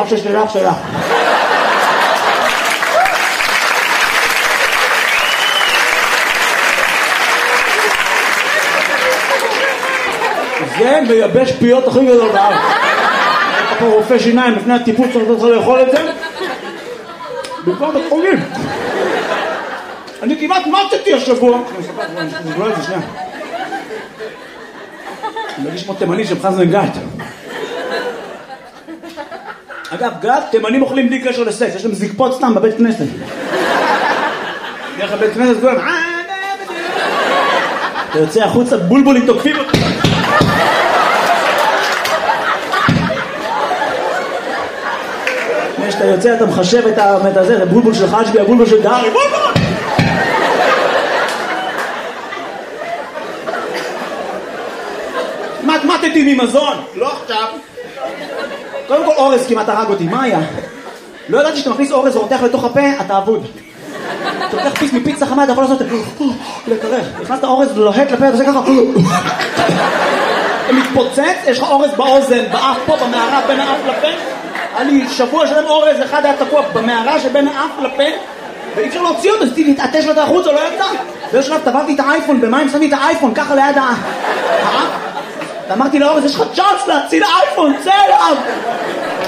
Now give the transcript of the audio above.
אח שלי, אח שלך. זה מייבש פיות הכי גדול בארץ. אתה פה רופא שיניים לפני הטיפול צריך לאכול את זה. במקום בית חולים. אני כמעט מתתי השבוע. אני אספר את זה שנייה. אני מרגיש כמו תימני שמחזן גת. אגב, גת, תימנים אוכלים בלי קשר לסקס. יש להם זקפות סתם בבית כנסת. דרך הבית כנסת כולם. אתה יוצא החוצה, בולבולים תוקפים אותי. כשאתה יוצא אתה מחשב את הזה, זה בולבול של חג'בי, הבולבול של דהרי, בולבול! מתמטתי ממזון, לא עכשיו. קודם כל אורז כמעט הרג אותי, מה היה? לא ידעתי שאתה מכניס אורז ורותח לתוך הפה, אתה אבוד. אתה לוקח פיס מפיצה חמה, אתה יכול לעשות לקרר. נכנסת אורז ולוהט לפה, אתה עושה ככה. אתה מתפוצץ, יש לך אורז באוזן, באף פה, במערה, בין האף לפה. היה לי שבוע שלם אורז, אחד היה תקוע במערה שבין האף לפה, ואי אפשר להוציא אותו, אז להתעטש לו את החוץ, לא יצא. באיזשהו שלב טבעתי את האייפון במים, שמתי את האייפון ככה ליד האף. ואמרתי לאורז, יש לך צ'אנס להציל האייפון, צא אליו!